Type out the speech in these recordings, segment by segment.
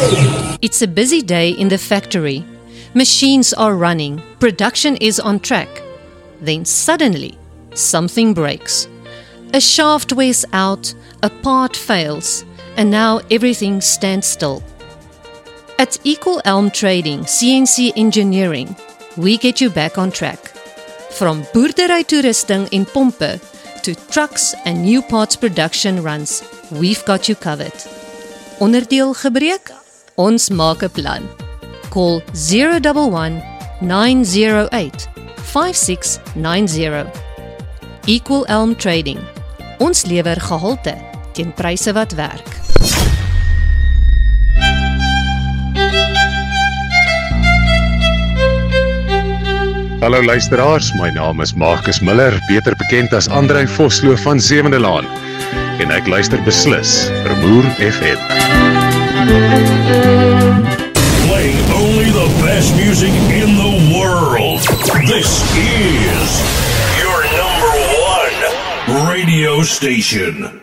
It's a busy day in the factory. Machines are running, production is on track. Then suddenly, something breaks. A shaft wears out, a part fails, and now everything stands still. At Equal Elm Trading, CNC Engineering, we get you back on track. From boerdery toerusting en pompe to trucks and new parts production runs, we've got you covered. Onderdeel gebreek? Ons maak 'n plan. Call 011 908 5690. Equal Elm Trading. Ons lewer gehalte teen pryse wat werk. Hallo luisteraars, my naam is Marcus Miller, beter bekend as Andrei Vosloo van Sewende Laan. En ek luister beslis Vermoer FM. Playing only the best music in the world. This is your number one radio station.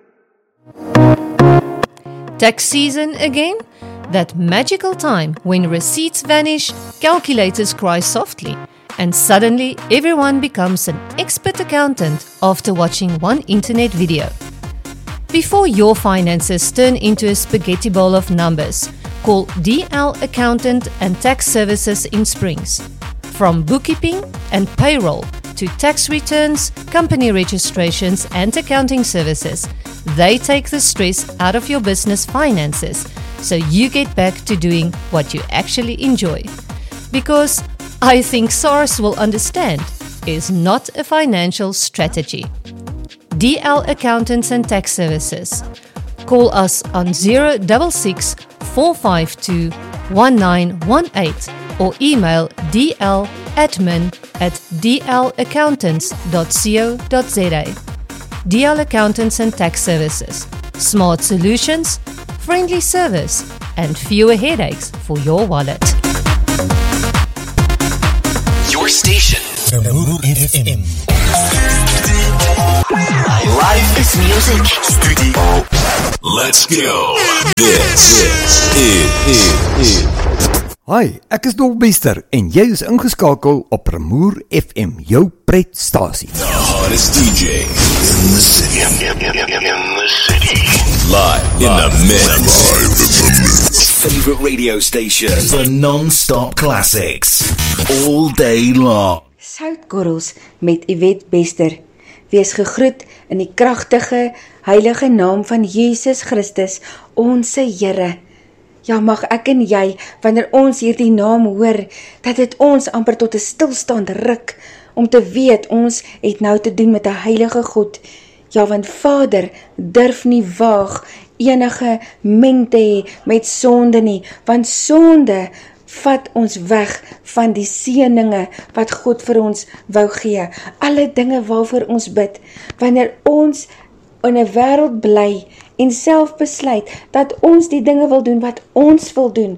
Tax season again? That magical time when receipts vanish, calculators cry softly, and suddenly everyone becomes an expert accountant after watching one internet video. Before your finances turn into a spaghetti bowl of numbers, call DL Accountant and Tax Services in Springs. From bookkeeping and payroll to tax returns, company registrations and accounting services, they take the stress out of your business finances so you get back to doing what you actually enjoy. Because I think SARS will understand is not a financial strategy. DL Accountants and Tax Services. Call us on 066 452 1918 or email dladmin@dlaccountants.co.za. DL Accountants and Tax Services. Smart solutions, friendly service, and fewer headaches for your wallet. Your station, Vermoer FM. Life is music. Studio. Let's go. This is Hi, ek is Dolf Bester en jy is ingeskakel op Vermoer FM, jou pretstasie. the hottest DJ in the city. Live in the mix. Favorite radio station. The non-stop classics. All day long. Soutkorrels met Yvette Bester. Wees gegroet in die kragtige, heilige naam van Jesus Christus, onse Here. Ja, mag ek en jy, wanneer ons hierdie naam hoor, dat dit ons amper tot 'n stilstand ruk, om te weet ons het nou te doen met 'n heilige God. Ja, want Vader durf nie waag enige meng te hê met sonde nie, want sonde vat ons weg van die seëninge wat God vir ons wou gee. Alle dinge waarvoor ons bid, wanneer ons in 'n wêreld bly en self besluit dat ons die dinge wil doen wat ons wil doen,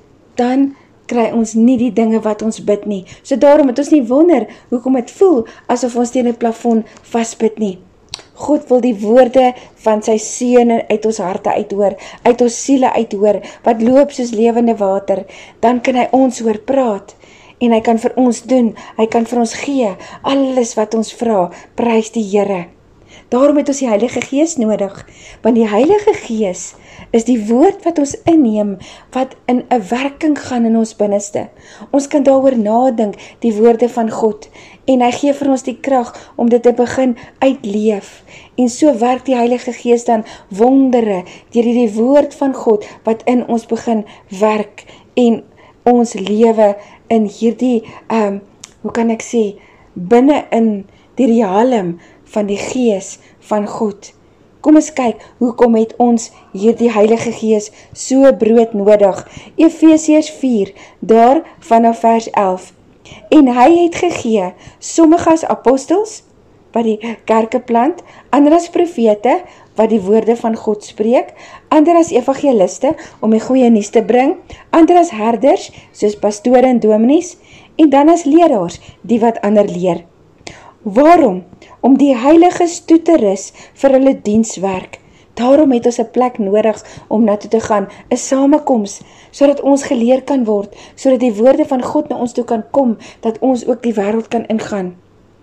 dan kry ons nie die dinge wat ons bid nie. So daarom het ons nie wonder hoekom het voel asof ons teen 'n plafon vasbid nie. God wil die woorde van sy seun uit ons harte uithoor, uit ons siele uithoor, wat loop soos lewende water. Dan kan hy ons hoor praat en hy kan vir ons doen, hy kan vir ons gee, alles wat ons vra. Prys die Here. Daarom het ons die Heilige Gees nodig, want die Heilige Gees is die woord wat ons inneem, wat in 'n werking gaan in ons binneste. Ons kan daaroor nadink, die woorde van God, en hy gee vir ons die krag om dit te begin uitleef. En so werk die Heilige Gees dan wondere, deur die woord van God, wat in ons begin werk, en ons lewe in hierdie, hoe kan ek sê, binne in die realm van die Gees van God. Kom ons kyk, hoekom het ons hierdie Heilige Gees so brood nodig? Efesiërs 4, daar vanaf vers 11. En hy het gegee, sommige as apostels, wat die kerke plant, ander as profete, wat die woorde van God spreek, ander as evangeliste, om die goeie nuus te bring, ander as herders, soos pastore en dominees, en dan as leraars, die wat ander leer. Waarom? Om die heiliges toe te rus vir hulle dienswerk, Daarom het ons 'n plek nodig om na toe te gaan, 'n samekoms, sodat ons geleer kan word, sodat die woorde van God na ons toe kan kom, dat ons ook die wêreld kan ingaan.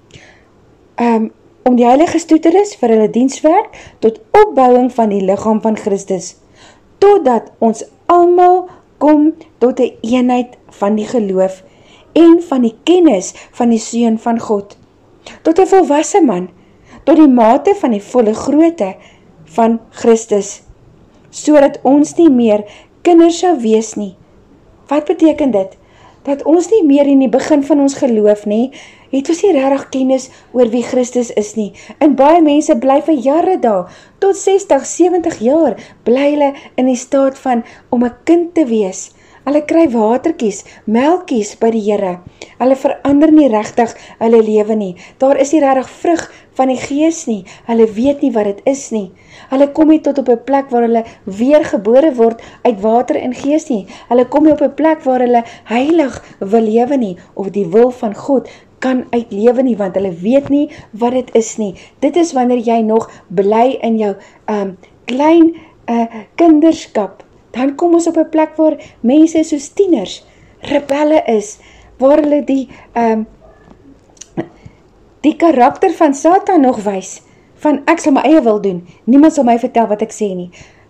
Om die heiliges toe te rus vir hulle dienswerk, tot opbouing van die liggaam van Christus, totdat ons almal kom tot 'n eenheid van die geloof en van die kennis van die Seun van God, tot 'n volwasse man, tot die mate van die volle grootte van Christus, sodat ons nie meer kinders sou wees nie. Wat beteken dit? Dat ons nie meer in die begin van ons geloof nie, het ons nie regtig kennis oor wie Christus is nie. En baie mense bly vir jare daar, tot 60, 70 jaar, bly hulle in die staat van om 'n kind te wees. Hulle kry watertjies, melktjies by die Here. Hulle verander nie regtig hulle lewe nie. Daar is nie regtig vrug van die Gees nie. Hulle weet nie wat dit is nie. Hulle kom nie tot op 'n plek waar hulle weergebore word uit water en Gees nie. Hulle kom nie op 'n plek waar hulle heilig wil lewe nie, of die wil van God kan uitlewe nie, want hulle weet nie wat dit is nie. Dit is wanneer jy nog bly in jou klein kinderskap. Dan kom ons op 'n plek waar mense soos tieners, rebelle is, waar hulle die karakter van Satan nog wys, van ek sal my eie wil doen, niemand sal my vertel wat ek sê nie,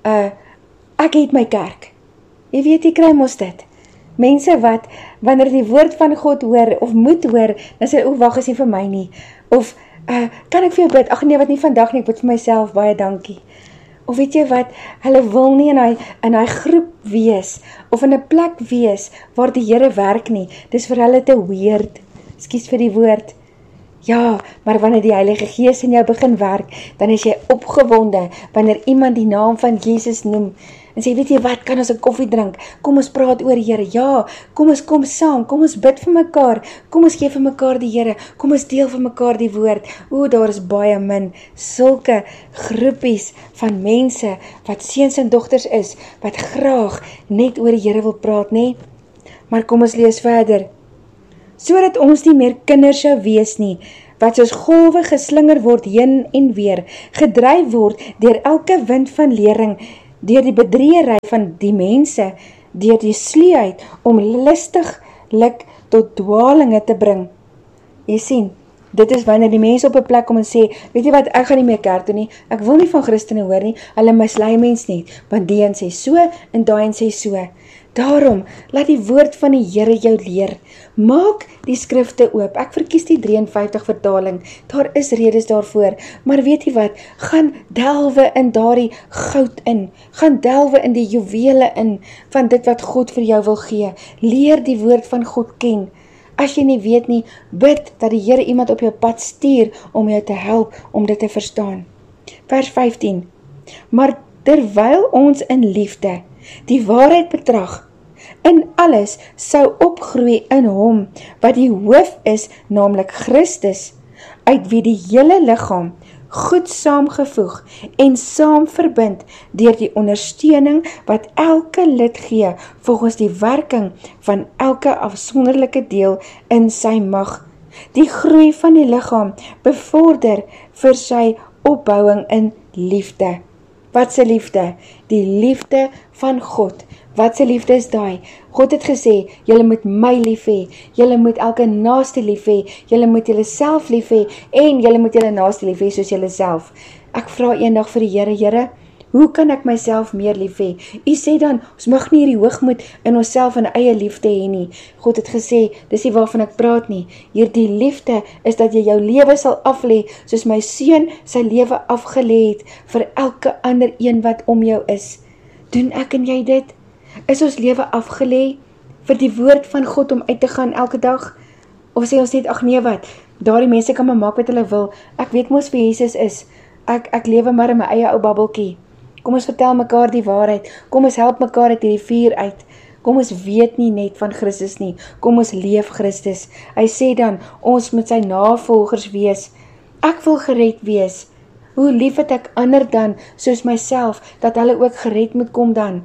ek het my kerk. Jy weet, jy kry mos dit. Mense wat, wanneer die woord van God hoor, of moet hoor, dan sê, wag, is nie vir my nie, of, kan ek vir jou bid, ag nee, wat nie vandag nie, ek bid vir myself, baie dankie. Of weet jy wat, hulle wil nie in hy groep wees, of in 'n plek wees, waar die Here werk nie, dis vir hulle te weird, ekskuus vir die woord. Ja, maar wanneer die Heilige Gees in jou begin werk, dan is jy opgewonde, wanneer iemand die naam van Jesus noem, en sê, weet jy wat, kan ons 'n koffie drink, kom ons praat oor die Here, ja, kom ons kom saam, kom ons bid vir mekaar, kom ons gee vir mekaar die Here, kom ons deel vir mekaar die woord. Daar is baie min, sulke groepies van mense, wat seuns en dogters is, wat graag net oor die Here wil praat, nee? Maar kom ons lees verder. Sodat ons nie meer kinders sou wees nie, wat soos golwe geslinger word heen en weer, gedryf word deur elke wind van lering, deur die bedriegery van die mense, deur die sluwheid om listiglik tot dwalinge te bring. Jy sien, dit is wanneer die mense op 'n plek kom en sê, weet jy wat, ek gaan nie meer kerk toe nie, ek wil nie van Christene hoor nie, hulle mislei mens nie, want die een sê so, en daai een sê so. Daarom, laat die woord van die Here jou leer. Maak die skrifte oop. Ek verkies die 53 vertaling. Daar is redes daarvoor. Maar weet jy wat? Gaan delwe in daardie goud in. Gaan delwe in die juwele in van dit wat God vir jou wil gee. Leer die woord van God ken. As jy nie weet nie, bid dat die Here iemand op jou pad stuur om jou te help om dit te verstaan. Vers 15. Maar terwyl ons in liefde die waarheid betrag, in alles sou opgroei in hom, wat die hoof is, naamlik Christus, uit wie die hele liggaam goed saamgevoeg en saam verbind deur die ondersteuning wat elke lid gee, volgens die werking van elke afsonderlike deel in sy mag, die groei van die liggaam bevorder vir sy opbouing in liefde. Wat se liefde? Die liefde van God. Wat se liefde is daai? God het gesê, julle moet my lief hê, julle moet elke naaste lief hê, julle moet julle self lief hê, en julle moet julle naaste lief hê soos julle self. Ek vra eendag vir die Here, Here, hoe kan ek myself meer lief hê? U sê dan, ons mag nie hierdie hoogmoed in onsself en eie liefde hê nie. God het gesê, dis nie waarvan ek praat nie. Hierdie liefde is dat jy jou lewe sal aflê, soos my seun sy lewe afgelê het, vir elke ander een wat om jou is. Doen ek en jy dit? Is ons lewe afgelê vir die woord van God om uit te gaan elke dag? Of sê ons net, ag nee wat, daardie mense kan maar maak wat hulle wil, ek weet mos wie Jesus is, ek lewe maar in my eie ou babbeltjie. Kom ons vertel mekaar die waarheid, kom ons help mekaar uit hierdie vuur uit, kom ons weet nie net van Christus nie, kom ons leef Christus. Hy sê dan, ons moet sy navolgers wees, ek wil gered wees, hoe lief het ek ander dan, soos myself, dat hulle ook gered moet kom dan.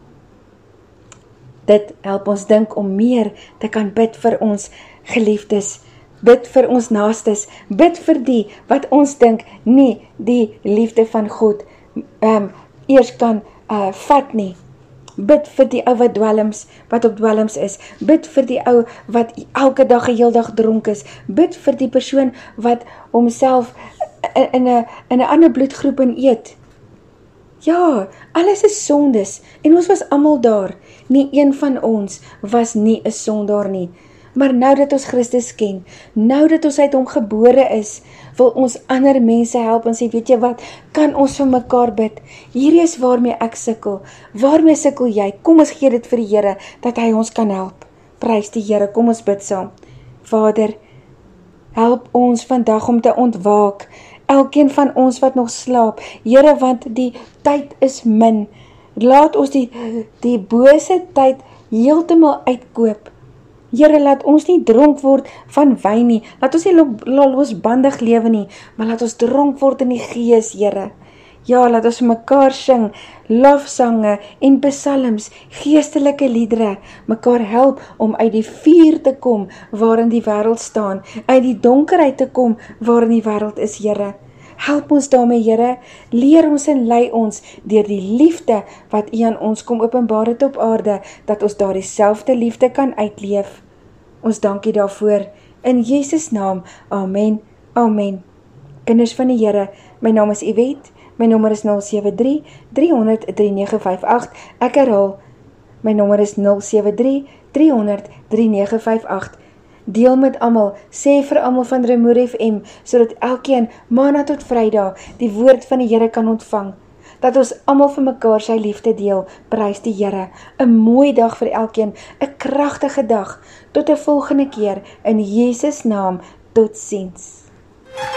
Dit help ons dink om meer te kan bid vir ons geliefdes, bid vir ons naastes, bid vir die wat ons dink nie die liefde van God eers kan vat nie. Bid vir die ou wat op dwelms is. Bid vir die ou wat elke dag 'n heel dag dronk is. Bid vir die persoon wat homself in 'n ander bloedgroep eet. Ja, alles is sondes en ons was almal daar. Nie een van ons was nie 'n sondaar nie. Maar nou dat ons Christus ken, nou dat ons uit hom gebore is, wil ons ander mense help en sê, weet jy wat, kan ons vir mekaar bid? Hierdie is waarmee ek sukkel. Waarmee sukkel jy? Kom ons gee dit vir die Here, dat hy ons kan help. Prys die Here, kom ons bid saam. Vader, help ons vandag om te ontwaak. Elkeen van ons wat nog slaap. Here, want die tyd is min. Laat ons die bose tyd heeltemal uitkoop. Here, laat ons nie dronk word van wyn nie. Laat ons nie losbandig lewe nie, maar laat ons dronk word in die Gees, Here. Ja, laat ons mekaar sing, lofsange en psalms, geestelike liedere, mekaar help om uit die vuur te kom waarin die wêreld staan, uit die donkerheid te kom waarin die wêreld is, Here. Help ons daarmee, Here, leer ons en lei ons deur die liefde wat U aan ons kom openbaar het op aarde, dat ons daar dieselfde liefde kan uitleef. Ons dankie daarvoor, in Jesus naam, amen, amen. Kinders van die Here, my naam is Yvette, my nommer is 073-300-3958, ek herhaal, my nommer is 073-300-3958, deel met almal, sê vir almal van Remoer FM, sodat elkeen maandag tot Vrydag die woord van die Here kan ontvang, dat ons almal vir mekaar sy liefde deel, prys die Here, 'n mooi dag vir elkeen, 'n kragtige dag, tot 'n volgende keer, in Jesus naam, totsiens.